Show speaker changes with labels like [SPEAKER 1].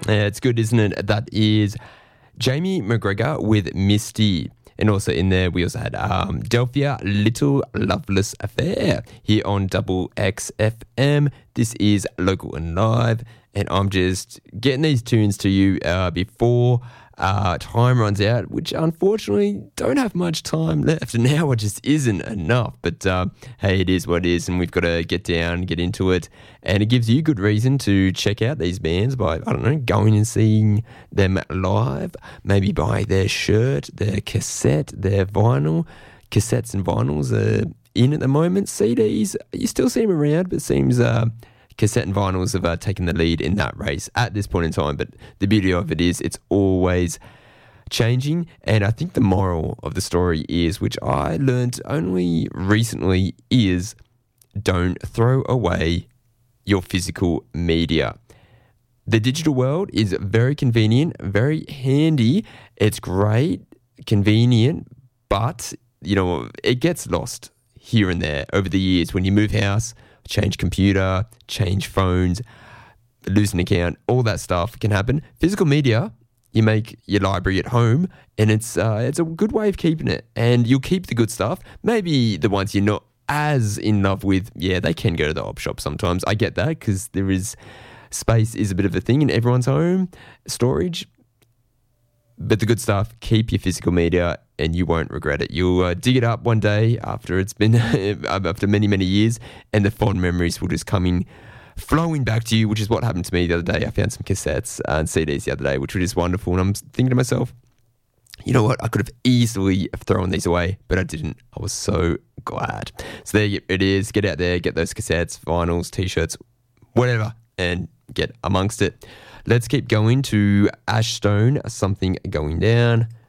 [SPEAKER 1] Yeah, it's good, isn't it? That is Jamie McGregor with Misty. And also in there, we also had Delphia Little Loveless Affair here on Double XFM. This is Local and Live. And I'm just getting these tunes to you before time runs out, which unfortunately don't have much time left. An hour just isn't enough. But hey, it is what it is, and we've got to get down, get into it. And it gives you good reason to check out these bands by, I don't know, going and seeing them live, maybe buy their shirt, their cassette, their vinyl. Cassettes and vinyls are in at the moment. CDs, you still see them around, but it seems cassette and vinyls have taken the lead in that race at this point in time. But the beauty of it is it's always changing. And I think the moral of the story is, which I learned only recently, is don't throw away your physical media. The digital world is very convenient, very handy. It's great, convenient, but, you know, it gets lost here and there over the years. When you move house, change computer, change phones, lose an account, all that stuff can happen. Physical media, you make your library at home, and it's a good way of keeping it. And you'll keep the good stuff. Maybe the ones you're not as in love with, yeah, they can go to the op shop sometimes. I get that, because space is a bit of a thing in everyone's home, storage. But the good stuff, keep your physical media and you won't regret it. You'll dig it up one day after it's been, after many, many years, and the fond memories will just come flowing back to you, which is what happened to me the other day. I found some cassettes and CDs the other day, which were just wonderful. And I'm thinking to myself, you know what? I could have easily thrown these away, but I didn't. I was so glad. So there it is. Get out there, get those cassettes, vinyls, T-shirts, whatever, and get amongst it. Let's keep going to Ash Stone, Something Going Down.